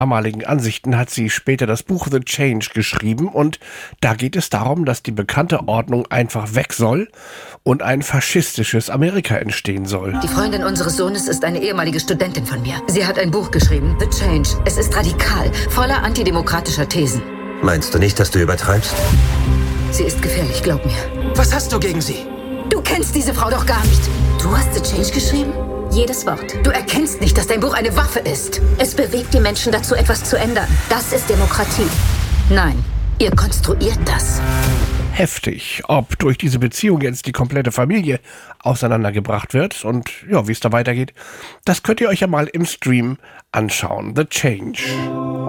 damaligen Ansichten hat sie später das Buch The Change geschrieben und da geht es darum, dass die bekannte Ordnung einfach weg soll und ein faschistisches Amerika entstehen soll. Die Freundin unseres Sohnes ist eine ehemalige Studentin von mir. Sie hat ein Buch geschrieben, The Change. Es ist radikal, voller antidemokratischer Thesen. Meinst du nicht, dass du übertreibst? Sie ist gefährlich, glaub mir. Was hast du gegen sie? Du kennst diese Frau doch gar nicht. Du hast The Change geschrieben? Jedes Wort. Du erkennst nicht, dass dein Buch eine Waffe ist. Es bewegt die Menschen dazu, etwas zu ändern. Das ist Demokratie. Nein, ihr konstruiert das. Heftig, ob durch diese Beziehung jetzt die komplette Familie auseinandergebracht wird und ja, wie es da weitergeht, das könnt ihr euch ja mal im Stream anschauen. The Change.